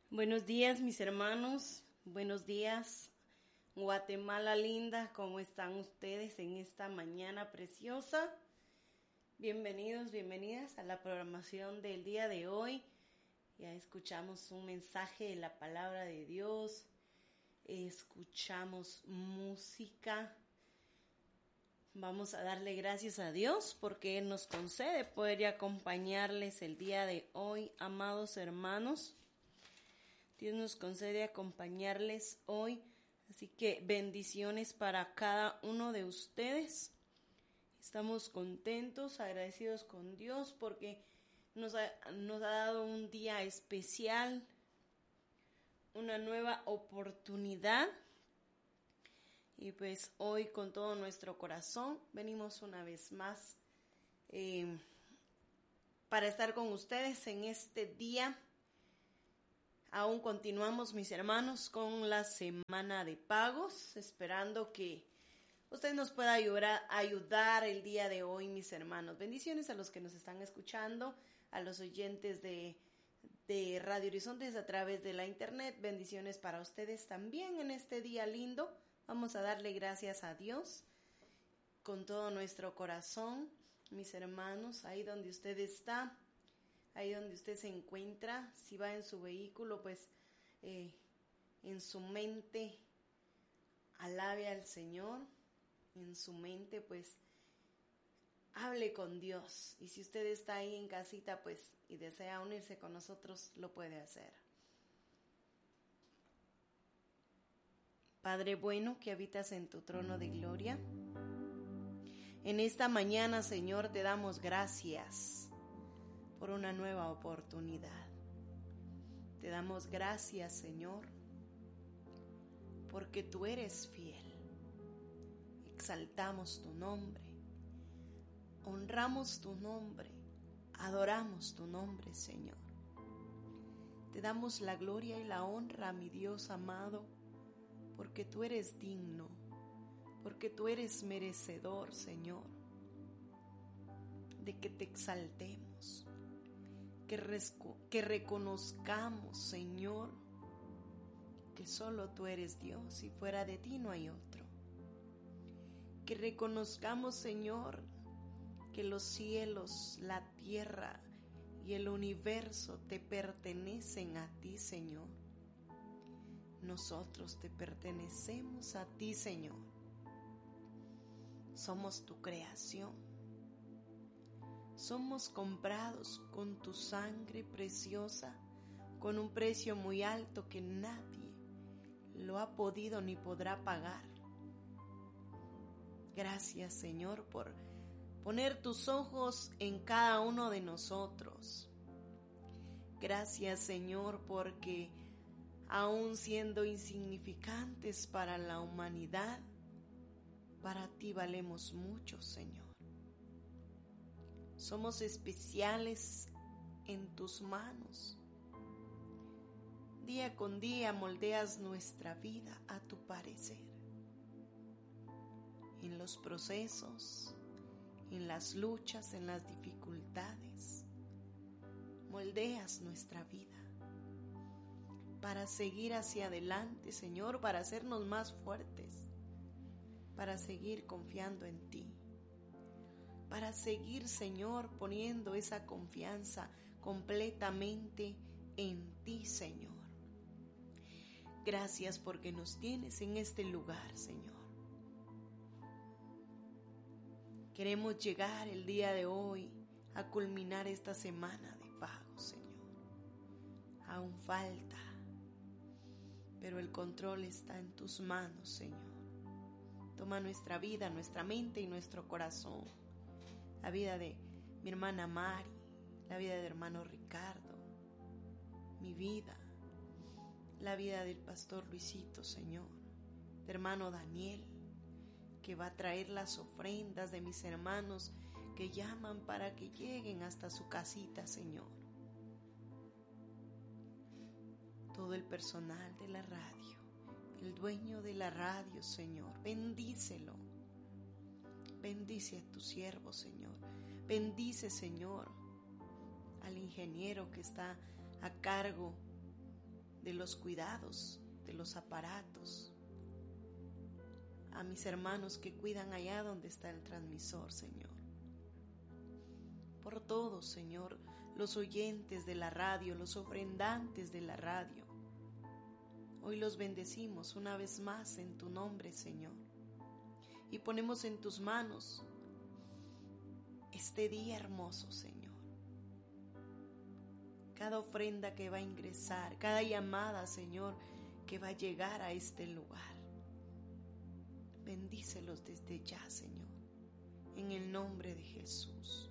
Buenos días, mis hermanos. Buenos días, Guatemala linda. ¿Cómo están ustedes en esta mañana preciosa? Bienvenidos, bienvenidas a la programación del día de hoy. Ya escuchamos un mensaje de la palabra de Dios. Escuchamos música. Vamos a darle gracias a Dios porque Él nos concede poder acompañarles el día de hoy, amados hermanos. Dios nos concede acompañarles hoy, así que bendiciones para cada uno de ustedes. Estamos contentos, agradecidos con Dios porque nos ha dado un día especial, una nueva oportunidad. Y pues hoy con todo nuestro corazón venimos una vez más para estar con ustedes en este día. Aún continuamos, mis hermanos, con la semana de pagos, esperando que usted nos pueda ayudar el día de hoy, mis hermanos. Bendiciones a los que nos están escuchando, a los oyentes de Radio Horizontes a través de la internet. Bendiciones para ustedes también en este día lindo. Vamos a darle gracias a Dios con todo nuestro corazón, mis hermanos, ahí donde usted está. Ahí donde usted se encuentra, si va en su vehículo, pues en su mente alabe al Señor, en su mente pues hable con Dios. Y si usted está ahí en casita pues y desea unirse con nosotros, lo puede hacer. Padre bueno que habitas en tu trono de gloria, en esta mañana, Señor, te damos gracias por una nueva oportunidad. Te damos gracias, Señor, porque tú eres fiel. Exaltamos tu nombre, honramos tu nombre, adoramos tu nombre, Señor. Te damos la gloria y la honra, mi Dios amado, porque tú eres digno, porque tú eres merecedor, Señor, de que te exaltemos. Que reconozcamos, Señor, que solo tú eres Dios y fuera de ti no hay otro. Que reconozcamos, Señor, que los cielos, la tierra y el universo te pertenecen a ti, Señor. Nosotros te pertenecemos a ti, Señor. Somos tu creación. Somos comprados con tu sangre preciosa, con un precio muy alto que nadie lo ha podido ni podrá pagar. Gracias, Señor, por poner tus ojos en cada uno de nosotros. Gracias, Señor, porque aún siendo insignificantes para la humanidad, para ti valemos mucho, Señor. Somos especiales en tus manos. Día con día moldeas nuestra vida a tu parecer. En los procesos, en las luchas, en las dificultades, moldeas nuestra vida para seguir hacia adelante, Señor, para hacernos más fuertes, para seguir confiando en ti. Para seguir, Señor, poniendo esa confianza completamente en ti, Señor. Gracias porque nos tienes en este lugar, Señor. Queremos llegar el día de hoy a culminar esta semana de pago, Señor. Aún falta, pero el control está en tus manos, Señor. Toma nuestra vida, nuestra mente y nuestro corazón. La vida de mi hermana Mari, la vida del hermano Ricardo, mi vida, la vida del pastor Luisito, Señor, de hermano Daniel, que va a traer las ofrendas de mis hermanos que llaman para que lleguen hasta su casita, Señor. Todo el personal de la radio, el dueño de la radio, Señor, bendícelo. Bendice a tu siervo, Señor. Bendice, Señor, al ingeniero que está a cargo de los cuidados, de los aparatos, a mis hermanos que cuidan allá donde está el transmisor, Señor. Por todos, Señor, los oyentes de la radio, los ofrendantes de la radio. Hoy los bendecimos una vez más en tu nombre, Señor. Y ponemos en tus manos este día hermoso, Señor. Cada ofrenda que va a ingresar, cada llamada, Señor, que va a llegar a este lugar. Bendícelos desde ya, Señor, en el nombre de Jesús.